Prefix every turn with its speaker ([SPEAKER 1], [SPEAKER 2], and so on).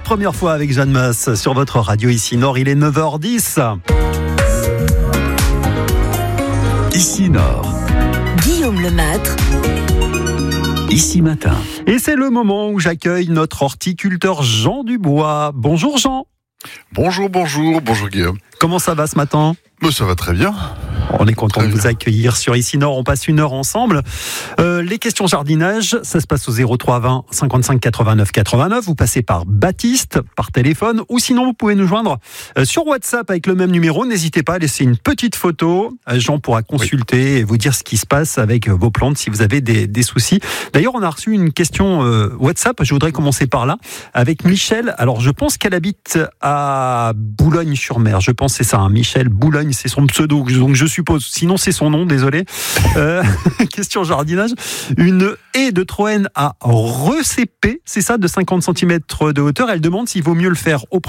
[SPEAKER 1] première fois avec Jeanne Masse sur votre radio ici Nord. Il est 9h10.
[SPEAKER 2] Ici Nord.
[SPEAKER 3] Guillaume Lemaitre.
[SPEAKER 2] Ici Matin.
[SPEAKER 1] Et c'est le moment où j'accueille notre horticulteur Jean Dubois. Bonjour Jean.
[SPEAKER 4] Bonjour Guillaume.
[SPEAKER 1] Comment ça va ce matin ?
[SPEAKER 4] Ça va très bien.
[SPEAKER 1] On est content
[SPEAKER 4] Très
[SPEAKER 1] de vous
[SPEAKER 4] bien.
[SPEAKER 1] accueillir sur Ici Nord. On passe une heure ensemble. Les questions jardinage, ça se passe au 03 20 55 89 89. Vous passez par Baptiste, par téléphone, ou sinon vous pouvez nous joindre sur WhatsApp avec le même numéro. N'hésitez pas à laisser une petite photo. Jean pourra consulter et vous dire ce qui se passe avec vos plantes si vous avez des soucis. D'ailleurs, on a reçu une question WhatsApp. Je voudrais commencer par là avec Michel. Alors, je pense qu'elle habite à Boulogne-sur-Mer. Je pense que c'est ça, hein. Michel Boulogne, c'est son pseudo. Donc, je suppose. Sinon, c'est son nom, désolé. Question jardinage. Une haie de Troène à recéper, c'est ça, de 50 cm de hauteur. Elle demande s'il vaut mieux le faire au